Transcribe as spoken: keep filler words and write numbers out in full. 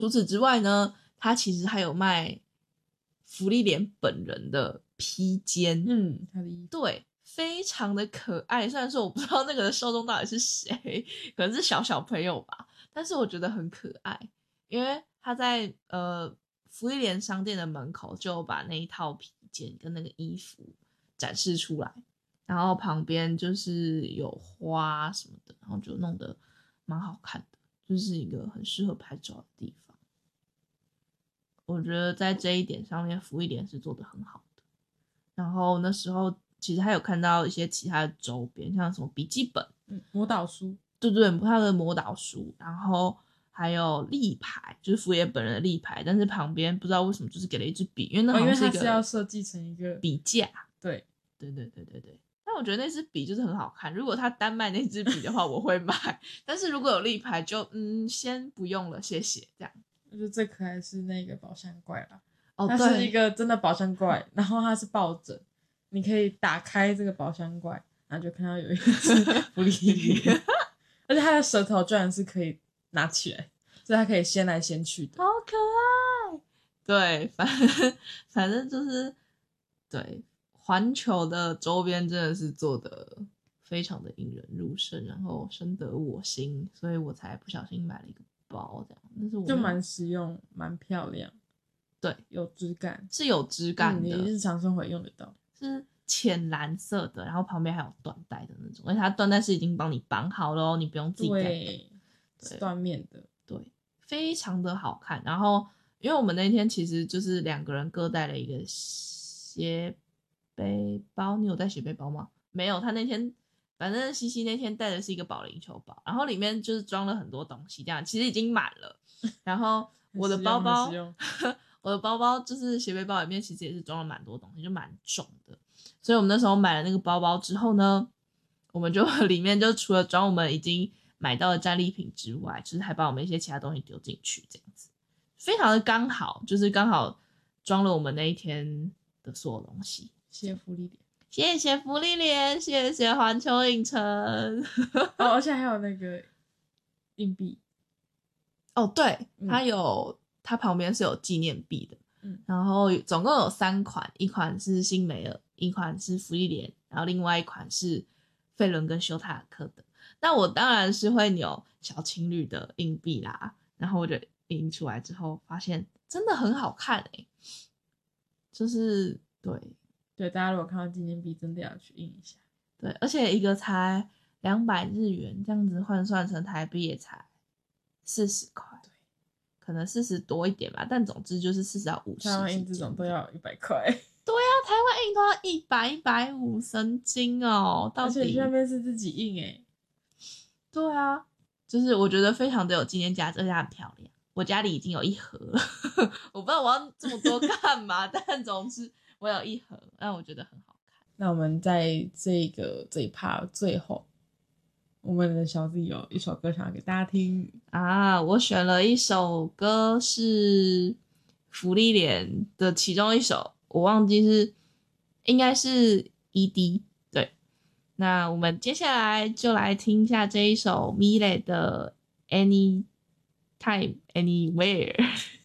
除此之外呢，他其实还有卖芙莉莲本人的披肩， 嗯，他的衣服对，非常的可爱。虽然说我不知道那个的受众到底是谁，可能是小小朋友吧，但是我觉得很可爱，因为他在呃芙莉莲商店的门口就把那一套披肩跟那个衣服展示出来，然后旁边就是有花什么的，然后就弄得蛮好看的，就是一个很适合拍照的地方。我觉得在这一点上面芙莉莲是做得很好的。然后那时候其实还有看到一些其他的周边，像什么笔记本， 嗯，魔导书， 对对，他的魔导书，然后还有立牌，就是福爷本人的立牌，但是旁边不知道为什么就是给了一支笔，因为那好像是一个、 哦、因为它是要设计成一个笔架， 对对对对对对。但我觉得那支笔就是很好看，如果他单卖那支笔的话，我会买。但是如果有立牌就，嗯先不用了，谢谢。这样， 我觉得最可爱的是那个宝箱怪啦。 哦， 它是一个真的宝箱怪，然后它是抱枕，你可以打开这个宝箱怪，然后就看到有一只芙莉莲，而且它的舌头居然是可以拿起来，所以它可以掀来掀去的， 好可爱。对，反正反正就是对环球的周边真的是做的非常的引人入胜，然后深得我心，所以我才不小心买了一个包这样。但是我就蛮实用，蛮漂亮， 对， 有质感， 是有质感的， 嗯、你日常生活用得到， 是浅蓝色的，然后旁边还有缎带的那种，而且它缎带是已经帮你绑好了哦，你不用自己再绑， 是缎面的， 对，非常的好看。然后因为我们那天其实就是两个人各带了一个斜背包，你有带斜背包吗？没有，他那天反正西西那天带的是一个保龄球包，然后里面就是装了很多东西，这样其实已经满了。然后我的包包，我的包包就是斜背包里面其实也是装了蛮多东西，就蛮重的。所以我们那时候买了那个包包之后呢，我们就里面就除了装我们已经买到的战利品之外，就是还把我们一些其他东西丢进去，这样子非常的刚好，就是刚好装了我们那一天的所有东西。 谢谢芙莉莲， 谢谢芙莉莲，谢谢环球影城。 哦，而且还有那个硬币。 哦，对，它有，它旁边是有纪念币的。 嗯， 然后总共有三款，一款是辛美尔，一款是芙莉莲，然后另外一款是费伦跟休塔尔克的。那我当然是会扭小情侣的硬币啦，然后我就印出来之后发现真的很好看诶、欸，就是对对，大家如果看到纪念币，真的要去印一下。 对，而且一个才两百日元，这样子换算成台币也才四十块。可能四十多一点吧，但总之就是四十到五十。 台湾印这种都要一百块。 对啊，台湾印都要一百、一百五，神经哦！到底而且下面是自己印诶。 对啊，就是我觉得非常的有纪念价值，而且它很漂亮。我家里已经有一盒了，我不知道我要这么多干嘛，但总之我有一盒，但我觉得很好看。 那我们在这个这一 part 最后，我们的小弟有一首歌想要给大家听啊，我选了一首歌是芙莉莲的其中一首，我忘记是应该是 E D。 对，那我们接下来就来听一下这一首 Milet 的 Anytime Anywhere。